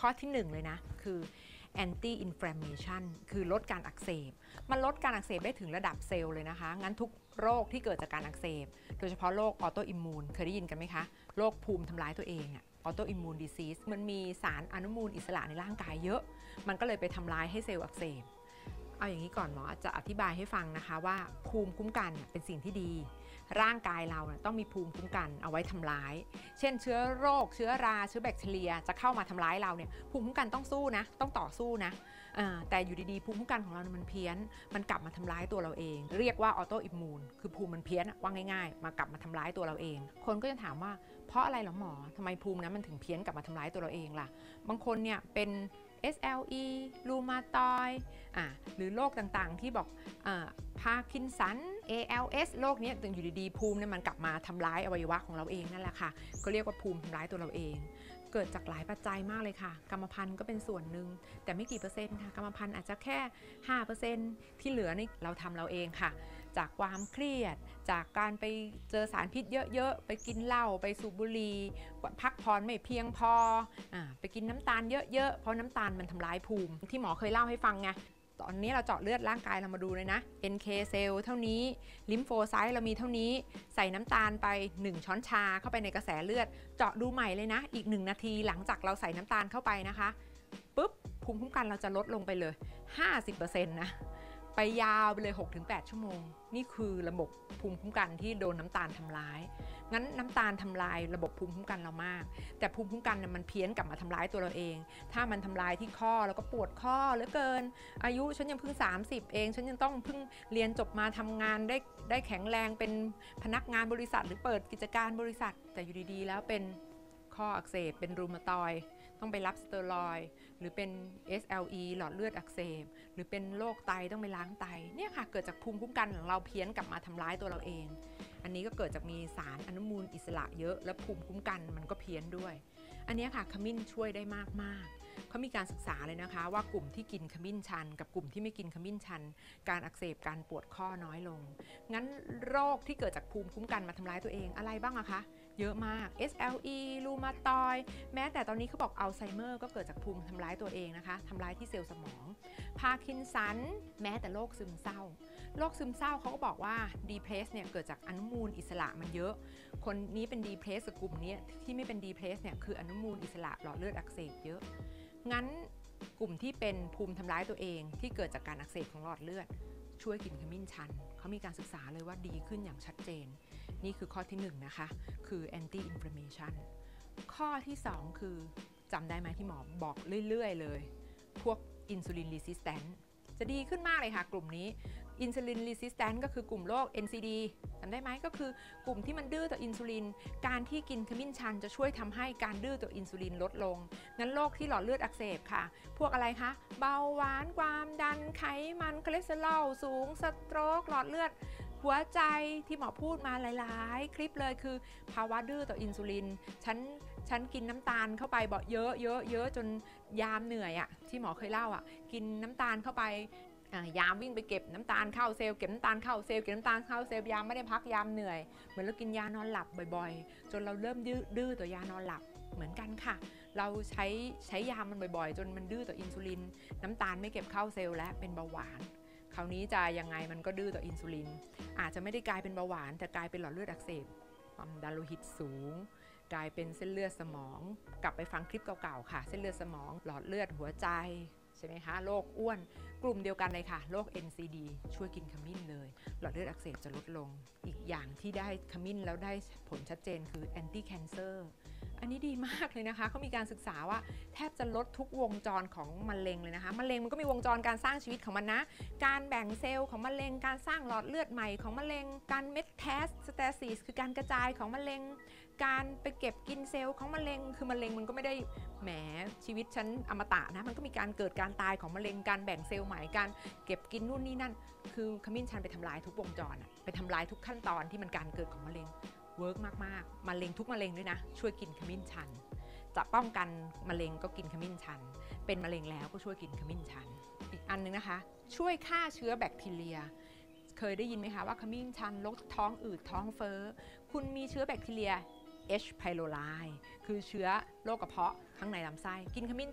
อที่1เลยนะคือ anti inflammation คือลดการอักเสบมันลดการอักเสบได้ถึงระดับเซลล์เลยนะคะงั้นทุกโรคที่เกิดจากการอักเสบโดยเฉพาะโรคออโตอิมมูนเคยได้ยินกันไหมคะโรคภูมิทำร้ายตัวเองออโตอิมมูนดิซีสมันมีสารอนุมูลอิสระในร่างกายเยอะมันก็เลยไปทำร้ายให้เซลล์อักเสบเอาอย่างนี้ก่อนหมอจะอธิบายให้ฟังนะคะว่าภูมิคุ้มกันเป็นสิ่งที่ดีร่างกายเราต้องมีภูมิคุ้มกันเอาไว้ทำร้ายเช่นเชื้อโรคเชื้อราเชื้อแบคทีเรียจะเข้ามาทำร้ายเราเนี่ยภูมิคุ้มกันต้องสู้นะต้องต่อสู้นะแต่อยู่ดีๆภูมิคุ้มกันของเรามันเพี้ยนมันกลับมาทำร้ายตัวเราเองเรียกว่าออโตอิมมูนคือภูมิมันเพี้ยนว่าง่ายๆมากลับมาทำร้ายตัวเราเองคนก็จะถามว่าเพราะอะไรหรอหมอทำไมภูมินั้นมันถึงเพี้ยนกลับมาทำร้ายตัวเราเองล่ะบางคนเนี่ยเป็นSLE รูมาตอยด์หรือโรคต่างๆที่บอกพาร์กินสัน ALS โรคนี้ถึงอยู่ดีๆภูมิเนี่ยมันกลับมาทำร้ายอวัยวะของเราเองนั่นแหละค่ะก็เรียกว่าภูมิทำร้ายตัวเราเองเกิดจากหลายปัจจัยมากเลยค่ะกรรมพันธุ์ก็เป็นส่วนหนึ่งแต่ไม่กี่เปอร์เซ็นต์ค่ะกรรมพันธุ์อาจจะแค่ 5% ที่เหลือนี่เราทำเราเองค่ะจากความเครียดจากการไปเจอสารพิษเยอะๆไปกินเหล้าไปสูบบุหรี่พักผ่อนไม่เพียงพอไปกินน้ำตาลเยอะๆเพราะน้ำตาลมันทำร้ายภูมิที่หมอเคยเล่าให้ฟังไงตอนนี้เราเจาะเลือดร่างกายเรามาดูเลยนะ NK เซลล์เท่านี้ลิมโฟไซต์เรามีเท่านี้ใส่น้ำตาลไป1ช้อนชาเข้าไปในกระแสเลือดเจาะดูใหม่เลยนะอีก1นาทีหลังจากเราใส่น้ำตาลเข้าไปนะคะปุ๊บภูมิคุ้มกันเราจะลดลงไปเลย 50% นะไปยาวไปเลย 6-8 ชั่วโมงนี่คือระบบภูมิคุ้มกันที่โดนน้ำตาลทำร้ายงั้นน้ำตาลทำลายระบบภูมิคุ้มกันเรามากแต่ภูมิคุ้มกันมันเพี้ยนกลับมาทำร้ายตัวเราเองถ้ามันทำลายที่ข้อแล้วก็ปวดข้อเหลือเกินอายุฉันยังเพิ่ง30เองฉันยังต้องเพิ่งเรียนจบมาทำงานได้แข็งแรงเป็นพนักงานบริษัทหรือเปิดกิจการบริษัทแต่อยู่ดีๆแล้วเป็นข้ออักเสบเป็นรูมาตอยด์ต้องไปรับสเตียรอยด์หรือเป็น SLE หลอดเลือดอักเสบหรือเป็นโรคไตต้องไปล้างไตเนี่ยค่ะเกิดจากภูมิคุ้มกันของเราเพี้ยนกลับมาทำร้ายตัวเราเองอันนี้ก็เกิดจากมีสารอนุมูลอิสระเยอะและภูมิคุ้มกันมันก็เพี้ยนด้วยอันนี้ค่ะขมิ้นช่วยได้มากๆเขามีการศึกษาเลยนะคะว่ากลุ่มที่กินขมิ้นชันกับกลุ่มที่ไม่กินขมิ้นชันการอักเสบการปวดข้อน้อยลงงั้นโรคที่เกิดจากภูมิคุ้มกันมาทำร้ายตัวเองอะไรบ้างอะคะเยอะมาก SLE รูมาตอยด์แม้แต่ตอนนี้เขาบอกอัลไซเมอร์ก็เกิดจากภูมิทำร้ายตัวเองนะคะทำร้ายที่เซลล์สมองพาร์กินสันแม้แต่โรคซึมเศร้าโรคซึมเศร้าเขาก็บอกว่าดีเพรสเนี่ยเกิดจากอนุมูลอิสระมันเยอะคนนี้เป็นดีเพรสกับกลุ่มนี้ที่ไม่เป็นดีเพรสเนี่ยคืออนุมูลอิสระหลอดเลือดอักเสบเยอะงั้นกลุ่มที่เป็นภูมิทำร้ายตัวเองที่เกิดจากการอักเสบของหลอดเลือดช่วยกินขมิ้นชันเขามีการศึกษาเลยว่าดีขึ้นอย่างชัดเจนนี่คือข้อที่1นะคะคือ anti inflammation ข้อที่2คือจำได้ไหมที่หมอบอกเรื่อยๆเลยพวก insulin resistant จะดีขึ้นมากเลยค่ะกลุ่มนี้ insulin resistant ก็คือกลุ่มโรค NCD จำได้ไหมก็คือกลุ่มที่มันดื้อต่ออินซูลินการที่กินขมิ้นชันจะช่วยทำให้การดื้อต่ออินซูลินลดลงงั้นโรคที่หลอดเลือดอักเสบค่ะพวกอะไรคะเบาหวานความดันไขมันคอเลสเตอรอลสูงสโตรกหลอดเลือดหัวใจที่หมอพูดมาหลายๆคลิปเลยคือภาวะดื้อต่ออินซูลินฉันกินน้ำตาลเข้าไปบอกเยอะจนยามเหนื่อยที่หมอเคยเล่ากินน้ำตาลเข้าไปยามวิ่งไปเก็บน้ำตาลเข้าเซลล์เก็บน้ำตาลเข้าเซลล์เก็บน้ำตาลเข้าเซลล์ยามไม่ได้พักยามเหนื่อยเหมือนเรากินยานอนหลับบ่อยๆจนเราเริ่มดื้อต่อยานอนหลับเหมือนกันค่ะเราใช้ยามันบ่อยๆจนมันดื้อต่ออินซูลินน้ำตาลไม่เก็บเข้าเซลล์และเป็นเบาหวานคราวนี้จะยังไงมันก็ดื้อต่ออินซูลินอาจจะไม่ได้กลายเป็นเบาหวานแต่กลายเป็นหลอดเลือดอักเสบความดันโลหิตสูงกลายเป็นเส้นเลือดสมองกลับไปฟังคลิปเก่าๆค่ะเส้นเลือดสมองหลอดเลือดหัวใจใช่ไหมคะโรคอ้วนกลุ่มเดียวกันเลยค่ะโรค NCD ช่วยกินขมิ้นเลยหลอดเลือดอักเสบจะลดลงอีกอย่างที่ได้ขมิ้นแล้วได้ผลชัดเจนคือ anti cancer อันนี้ดีมากเลยนะคะเขามีการศึกษาว่าแทบจะลดทุกวงจรของมะเร็งเลยนะคะมะเร็งมันก็มีวงจรการสร้างชีวิตของมันนะการแบ่งเซลล์ของมะเร็งการสร้างหลอดเลือดใหม่ของมะเร็งการเมตาสเตซิสคือการกระจายของมะเร็งการไปเก็บกินเซลล์ของมะเร็งคือมะเร็งมันก็ไม่ได้แหมชีวิตฉันอมตะนะมันก็มีการเกิดการตายของมะเร็งการแบ่งเซลล์ใหม่การเก็บกินนู่นนี่นั่นคือขมิ้นชันไปทำลายทุกวงจรไปทำลายทุกขั้นตอนที่มันการเกิดของมะเร็งเวิร์กมากๆมะเร็งทุกมะเร็งด้วยนะช่วยกินขมิ้นชันจะป้องกันมะเร็งก็กินขมิ้นชันเป็นมะเร็งแล้วก็ช่วยกินขมิ้นชันอีกอันนึงนะคะช่วยฆ่าเชื้อแบคทีเรียเคยได้ยินไหมคะว่าขมิ้นชันลดท้องอืดท้องเฟ้อคุณมีเชื้อแบคทีเรียH. pylori คือเชื้อโรคกระเพาะข้างในลำไส้กินขมิ้น